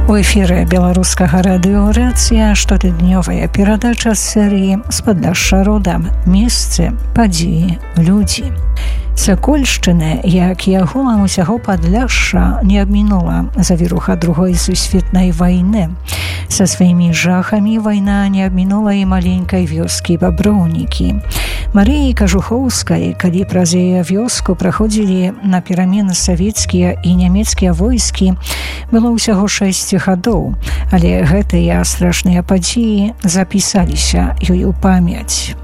У эфіры беларускага радыё «Рацыя» штотыднёвая перадача з серыі «З Падляшша родам. Месцы, падзеі, людзі». Сакольшчына, як і агулам усяго Падляшша, не абмінула завіруха Другой сусветнай вайны. Са сваімі жахамі вайна не абмінула і маленькай вёскі Баброўнікі. Марыі Кажухоўскай, калі праз яе вёску праходзілі на перамены савецкія і нямецкія войскі, было ўсяго 6 гадоў, але гэтыя страшныя падзеі запісаліся ёй у памяць.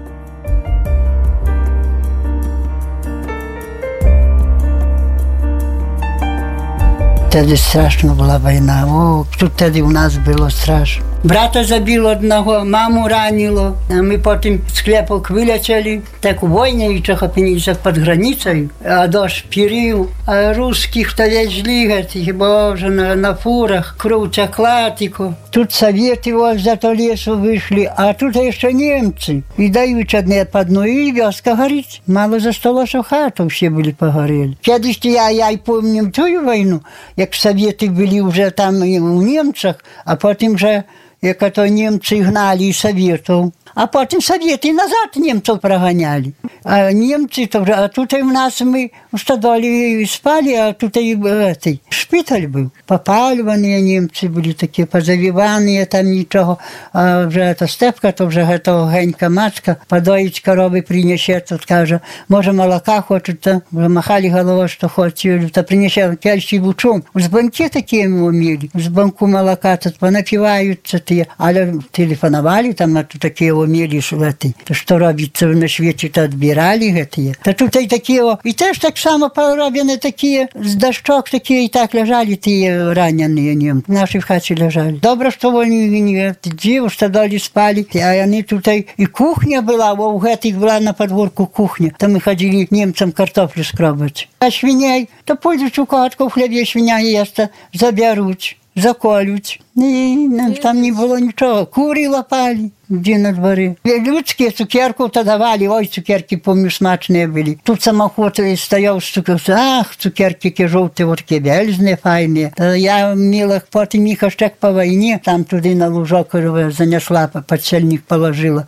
Вtedy straszna była wojna. O, wtedy u nas było strasznie. Brata zabiło одного, маму ранило, а мы потом с Клепок вылетели. Так в войне и Чехопиничах под границей, а дождь перил. А русских-то везли, этих, боже, на фурах, кровь текла, тихо. Тут советы вот за то лесу вышли, а тут еще немцы. И дают одни по одну, и вёска горит. Мало за столо, что хату все были погорели. Кедись я и помню ту войну, як советы были уже там у немцах, а потом же як то немцы гнали советов. А потом советы назад немцев прогоняли. А немцы, а тут и у нас мы в стадоле спали, а тут и этой шпиталь был. Попалюваные немцы были такие, позавиванные там ничего. А вже эта степка, то вже этого генька матка, подоить коровы принесе, тут каже, може молока хочет, то махали головой, что хотели, то принесе кельщи бучом. С банки такие мы умели, с банку молока, тут понапиваются те, але телефоновали там, а тут такие умели швати. То что робиться на свете, то отбирали гэтые. То тут и такие, и теж так само пороблены такие, с дощок такие, и так лежали те раненые немцы. Наши в хате лежали. Добро, что они не диву, что дали спали. А они тут и кухня была, у гэтых была на подворку кухня. Там мы ходили немцам картофлю скробать. А свиней, то пойдут у катку в хлебе свиня есть, заберут, заколють. І там не було нічого. Кури лапали, де на дворі. Людські цукерку-то давали. Ой, цукерки, помню, смачні були. Тут самоход стояв з цукерки. Ах, цукерки кі жовті, вот кі вельзні, файні. Я милих, потім їх аж так по війні, там туди на лужок занесла, подсельник положила.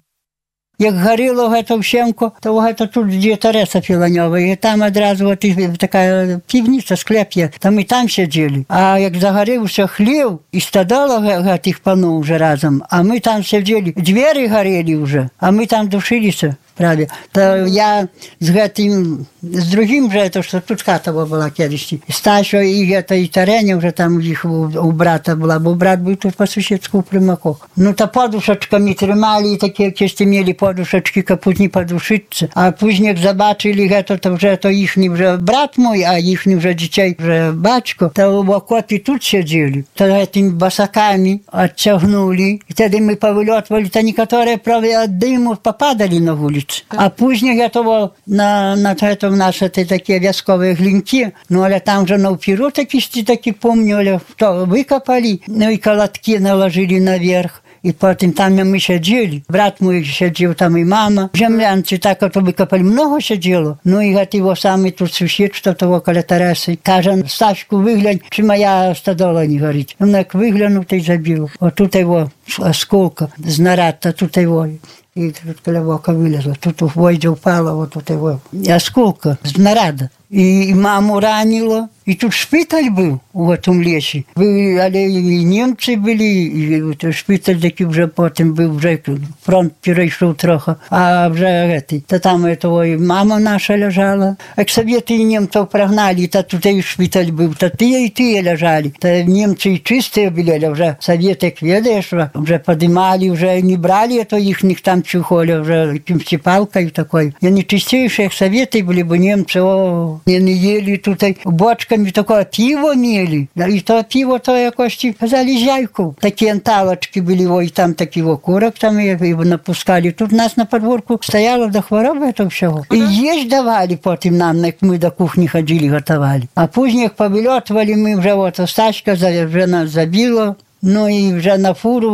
Як горіло гэта ўсенко, то гэта тут, дзе Тарэса Філанёва, і там адразу вот такая півніца, склеп є, там і там сядзелі. А як загарэўся хлеў, і стадала гэтых паноў уже разом, а мы там сядзелі, дзверы гарелі уже, а мы там душыліся. Праве. То я с гэтым, с другим же, это что тут хата была кедись. Стасio и это и Тареня уже там у них у брата была, бо брат был тут по соседству примаков. Ну то подушечками тримали, такие кисти имели подушечки, капут не подушиться. А пузнек забачили это, то уже то ихний уже брат мой, а ихний уже детей уже батько, то в окопе тут сидели. То этими босаками оттягнули. И тогда мы повылетывали, то некоторые, правда, от дыму попадали на улицу. А później готово на это наши такие вязковые глинки, ну, але там же на упиру таки помню, але то выкопали, ну, и колотки наложили наверх. И потом там мы сидели, брат мой сидел, там и мама. Землянцы так вот выкопали, много сидело. Ну и вот его самый тут сусед, что того около Таресы, каже, Сташку, выглянь, чи моя стадола не горит. Он так выглянул и забил. Вот тут его осколка, снаряд-то тут его. И тут колевока вылезла, тут в войде упала, вот тут его осколка, снаряда. И маму ранило. И тут шпиталь был в этом лесе. Але и немцы были, и шпиталь таки уже потом был, уже фронт перейшов трохи. А уже эти, то там этого и мама наша лежала. Як советы и немцев прогнали, то тут и шпиталь был, то ты лежали. То немцы и чистые были, але уже советы, ведаешь, уже поднимали, уже не брали это их там чухоли, уже каким-то палкой такой. И они чистейшие советы были бы немцы, не ели тут бочками. Такое пиво мели, и то пиво, то якось казали зяйку. Такие анталочки были, и там такие курок там его напускали. Тут нас на подворку стояло до хвороба это всего. И есть давали потом нам, как мы до кухни ходили, готовали. А поздних повылетывали мы уже, вот Стачка уже нас забила. Ну и уже на фуру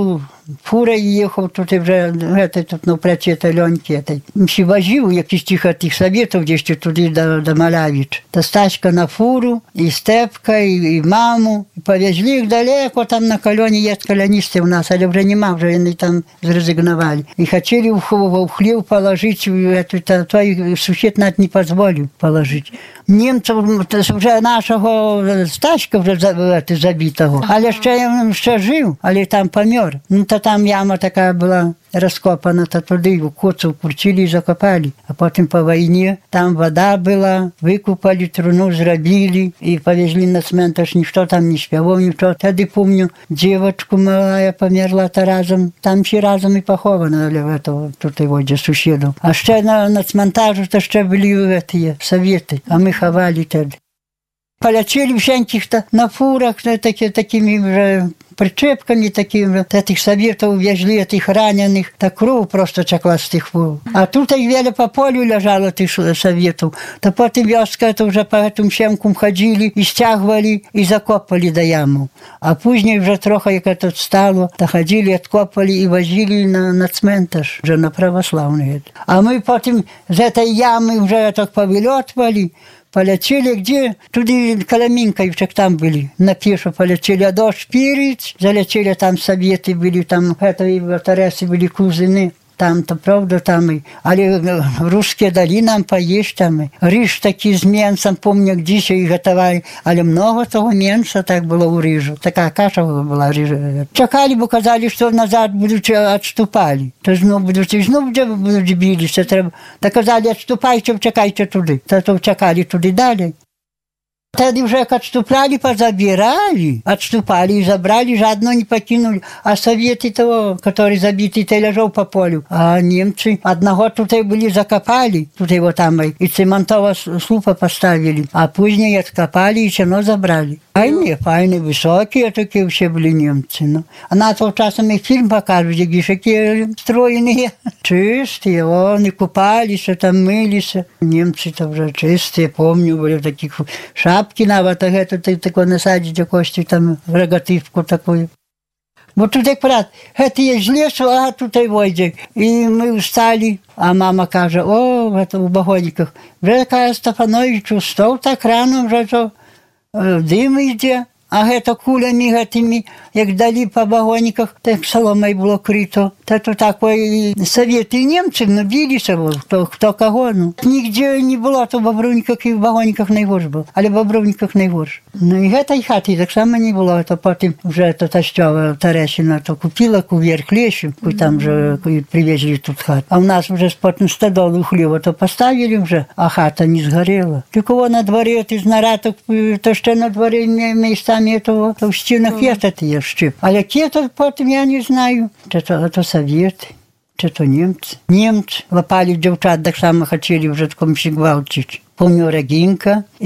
фура їхав, тут вже тут навпроти Альоньки. Всі возив якісь тих советів, де ще туди до Малявич. Та Стаська на фуру, і Степка, і маму. І повезли їх далеко, там на Кальоні є кальоністи у нас, але вже нема, вже вони там зрезигнували. І хотіли в хлів положити, той сусід навіть не дозволив положити. Німців вже нашого Стаська вже забитого, але ще жив, але там помер. Ну, то там яма така була розкопана, то туди в коцу вкрутили і закопали. А потім по війні там вода була, викупали, труну зробили і повезли на цментар, ніхто там не співав, ніхто. Тоді, пам'ятаю, дівчинку мала померла та разом, там всі разом і похована, тут його сусідів. А ще на цментажу то ще були совєти, а ми ховали тоді. Полетели всяких на фурах, такими вже причепками, такими, этих советов везли, этих раненых, так кров просто текла з тих фур. А тут их вели по полю лежало тих советов, то потім вёска это уже по этим щемкам ходили и стягивали и закопали до яму. А пізніше вже трохи, як это стало, то ходили, откопали и возили на цментаж, вже на православный. А мы потім з этой ямы уже так повылетывали, полетели где? Туди Коломинка, там были, на пешу полетели, а до Шпириц, залетели, там советы были, там это Таресы были кузины. Там-то, правда, там и... Але русские дали нам поесть там. И рис такий з менсом, помню, где ще и готовали. Але много того менса так было у рижу. Такая каша была рижа. Чекали бы, казали, что назад будут отступали. То знов будуть бились. Так казали, отступайте, чекайте туди. То чекали туди далі. Тоді вже як відступали, позабирали, отступали и забрали, жадно не покинули. А советы того, который забитый, то лежал по полю. А немцы одного тут и были закопали, тут его там и цементового слупа поставили. А позднее откопали и все равно забрали. Файні, високі такі все були німці. Ну. А на того часу ми фільм показують, які ж які стройні, чисті, вони купалися, там милися. Німці там вже чисті, пам'ятаю, були в таких шапки навіть, тако насадять якось там рогативку таку. Бо тут як брат, це є з лісу, а тут і войде. І ми встали, а мама каже, о, у Багоніках, вже каже Стефанович, устав так рано, вже то дим йде, а это кулями гэтыми, як дали по вагонниках, так соломой было крито. Это такой советы немцев, ну, билися, кто кого, ну. Нигде не было, то в Бобровниках и в вагонниках найгорш был, але в Бобровниках найгорш. Ну, и этой хаты так само не было, это потом уже это Тащева Терещина то купила кувер клещу, и там же привезли тут хат. А у нас уже потом стадолу хлева то поставили уже, а хата не сгорела. Только на дворе, ты знараток, то что на дворе местами этого, то в стенах этот є щип. А які то потім, я не знаю. Чи то совєти, чи то німці. Німці лапали дівчат, так само хотіли вже комусь гвалтити. Помню Регінка.